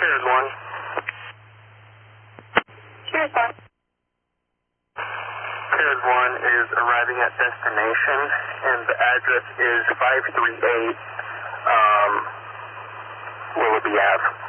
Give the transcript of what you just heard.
Here's one. Here's one. Here's one is arriving at destination, and the address is 538 Willoughby Ave.